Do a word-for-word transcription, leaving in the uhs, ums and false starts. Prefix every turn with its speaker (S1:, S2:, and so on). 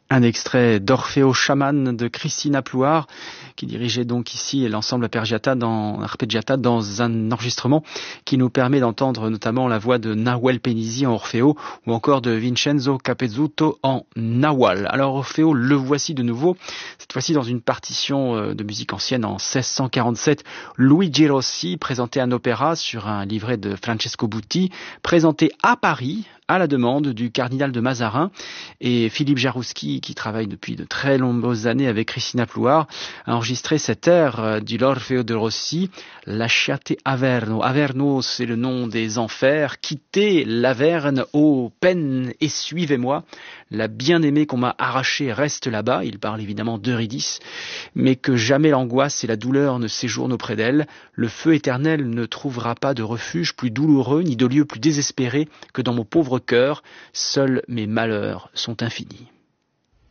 S1: Un extrait d'Orfeo Chaman de Christina Plouard, qui dirigeait donc ici l'ensemble Arpeggiata dans, Arpeggiata dans un enregistrement qui nous permet d'entendre notamment la voix de Nahuel Penisi en Orfeo ou encore de Vincenzo Capezzuto en Nahual. Alors Orfeo, le voici de nouveau, cette fois-ci dans une partition de musique ancienne en seize cent quarante-sept. Luigi Rossi présentait un opéra sur un livret de Francesco Butti, présenté à Paris à la demande du cardinal de Mazarin, et Philippe Jarouski, qui travaille depuis de très nombreuses années avec Christina Plouard, a enregistré cet air du l'Orfeo de Rossi, Lasciate Averno. Averno, c'est le nom des enfers. Quittez l'Averne, ô peine, et suivez-moi. La bien-aimée qu'on m'a arrachée reste là-bas. Il parle évidemment d'Eurydice, mais que jamais l'angoisse et la douleur ne séjournent auprès d'elle. Le feu éternel ne trouvera pas de refuge plus douloureux, ni de lieu plus désespéré que dans mon pauvre cœur. Seuls mes malheurs sont infinis.